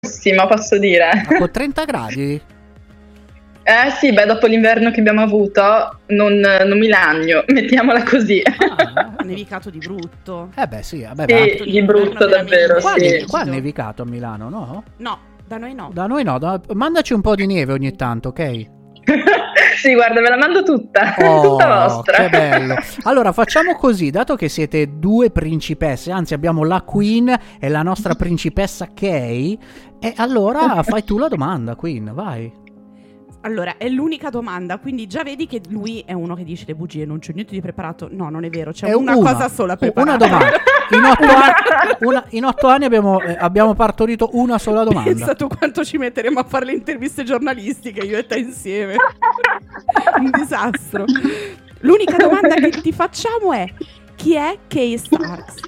Massimo, posso dire. Ma con 30 gradi? Sì, beh, dopo l'inverno che abbiamo avuto, non mi lagno, mettiamola così. Ha nevicato di brutto. Beh sì, vabbè, Sì, di brutto davvero, qua, sì. qua ha nevicato a Milano, no? No, da noi no. Da noi no, mandaci un po' di neve ogni tanto, ok? Sì, guarda, ve la mando tutta, Oh, tutta vostra. che bello. Allora facciamo così, dato che siete due principesse, anzi abbiamo la Queen e la nostra principessa Kay, e allora fai tu la domanda, Queen, vai. Allora, è l'unica domanda, quindi già vedi che lui è uno che dice le bugie, non c'è niente di preparato. No, non è vero, c'è una cosa sola preparata. Una domanda. In 8 anni abbiamo partorito una sola domanda. Pensa tu quanto ci metteremo a fare le interviste giornalistiche, io e te insieme. Un disastro. L'unica domanda che ti facciamo è: chi è Kay Starks?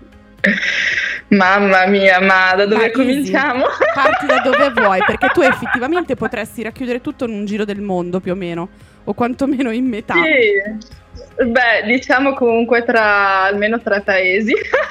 Mamma mia, ma da dove cominciamo? Parti da dove vuoi, perché tu effettivamente potresti racchiudere tutto in un giro del mondo più o meno, o quantomeno in metà. Sì, beh, diciamo comunque almeno 3 paesi.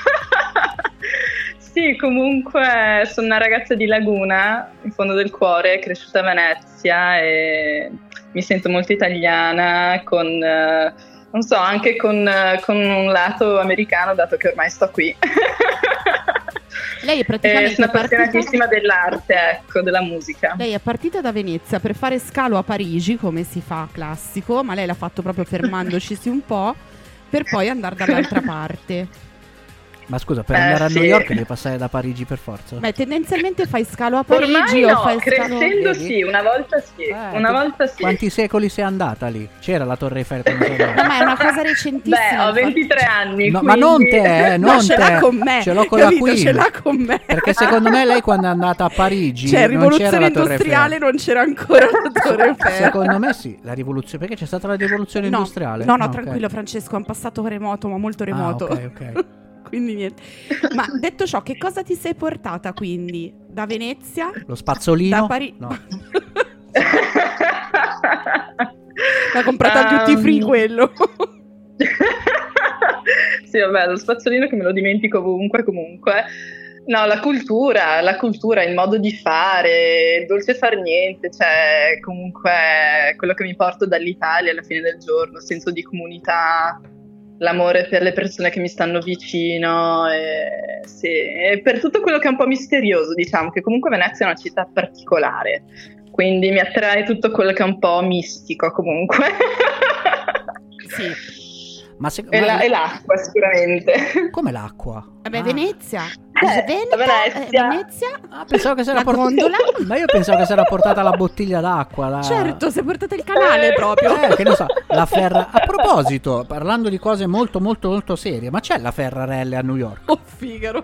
Sì, comunque sono una ragazza di Laguna, in fondo del cuore, cresciuta a Venezia e mi sento molto italiana, non so, anche con un lato americano, dato che ormai sto qui. Lei è praticamente sono appassionatissima dell'arte, ecco, della musica. Lei è partita da Venezia per fare scalo a Parigi, come si fa classico, ma lei l'ha fatto proprio fermandoci un po', per poi andare dall'altra parte. Ma scusa, per andare a New York devi passare da Parigi per forza? Beh, tendenzialmente fai scalo a Parigi ormai o fai crescendo scalo... sì, una volta sì, una volta sì. Quanti secoli sei andata lì? C'era la Torre Eiffel quando sei andata? No, ma è una cosa recentissima. Beh, ho 23 anni, no, quindi... Ma non te, non ce l'ha con me. Ce l'ho con capito? la Queen. Ce l'ha con me. Perché secondo me lei quando è andata a Parigi cioè, non c'era rivoluzione la Torre industriale, Eiffel. non c'era ancora la Torre Eiffel. Secondo me sì, la rivoluzione, perché c'è stata la rivoluzione industriale? No, tranquillo, okay. Francesco, è un passato remoto, ma molto remoto. Ok. Quindi niente. Ma detto ciò, che cosa ti sei portata quindi? Da Venezia? Lo spazzolino? Da Parigi? No. L'ha comprato al duty free quello. Sì, vabbè, lo spazzolino che me lo dimentico ovunque comunque. No, la cultura, il modo di fare, il dolce far niente, cioè comunque quello che mi porto dall'Italia alla fine del giorno, il senso di comunità, l'amore per le persone che mi stanno vicino e per tutto quello che è un po' misterioso, diciamo, che comunque Venezia è una città particolare, quindi mi attrae tutto quello che è un po' mistico comunque. Sì. E l'acqua sicuramente. Come l'acqua? Vabbè, Venezia. Venezia. Ah, pensavo che si era gondola. Ma io pensavo che si era portata la bottiglia d'acqua. Certo, si è portata il canale proprio. Che ne so, la Ferra. A proposito, parlando di cose molto molto molto serie, ma c'è la Ferrarelle a New York? Oh, Figaro.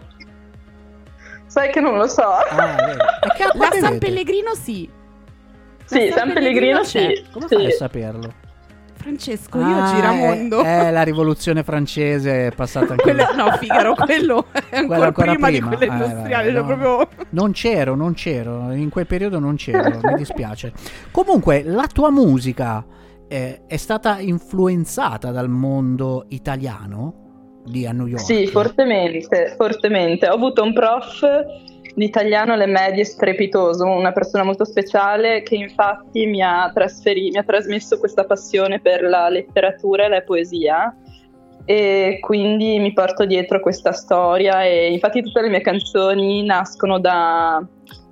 Sai che non lo so. La San Pellegrino sì. Sì, San Pellegrino sì. Come fai a saperlo? Francesco, io giramondo. La rivoluzione francese è passata anche no, Figaro, quello è ancora prima di quella industriale. No. Proprio... Non c'ero, in quel periodo non c'ero, mi dispiace. Comunque, la tua musica è stata influenzata dal mondo italiano lì a New York? Sì, fortemente. Ho avuto un prof di italiano alle medie strepitoso, una persona molto speciale che infatti mi ha trasmesso questa passione per la letteratura e la poesia, e quindi mi porto dietro questa storia, e infatti tutte le mie canzoni nascono da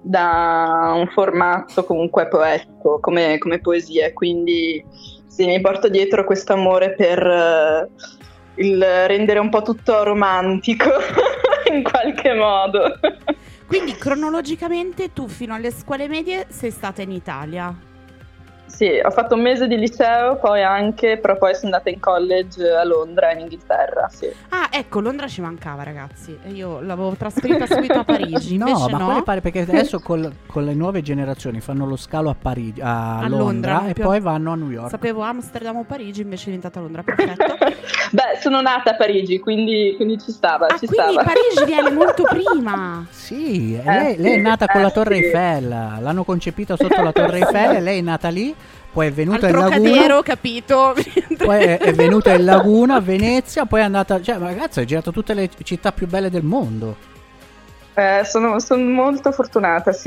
un formato comunque poetico come poesia, quindi sì, mi porto dietro questo amore per il rendere un po' tutto romantico in qualche modo. Quindi cronologicamente tu fino alle scuole medie sei stata in Italia? Sì, ho fatto un mese di liceo, però poi sono andata in college a Londra, in Inghilterra, sì. Ah, ecco, Londra ci mancava, ragazzi. E io l'avevo trasferita subito a Parigi, invece no. Perché adesso con le nuove generazioni fanno lo scalo a Parigi, a Londra e poi vanno a New York. Sapevo Amsterdam o Parigi, invece è diventata Londra, perfetto. Beh, sono nata a Parigi, quindi ci stava. Quindi Parigi viene molto prima. Sì, lei è nata con la Torre Eiffel, l'hanno concepita sotto la Torre Eiffel e lei è nata lì. Poi è venuta in Laguna, Trocadero, capito? Poi è venuta in Laguna, Venezia, poi è andata, cioè ragazzi, hai girato tutte le città più belle del mondo. Sono molto fortunata, sì.